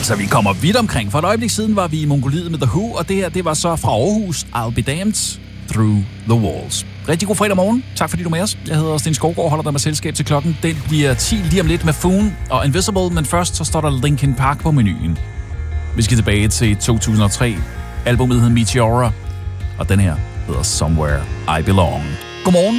Altså, vi kommer vidt omkring. For et øjeblik siden var vi i Mongoliet med The Who, og det her, det var så fra Aarhus, I'll Be Damned, Through the Walls. Rigtig god fredag morgen. Tak fordi du er med os. Jeg hedder Sten Skovgaard, holder dig med selskab til klokken. Den bliver 10 lige om lidt med Foon og Invisible, men først så står der Linkin Park på menuen. Vi skal tilbage til 2003. Albumet hedder Meteora, og den her hedder Somewhere I Belong. Godmorgen.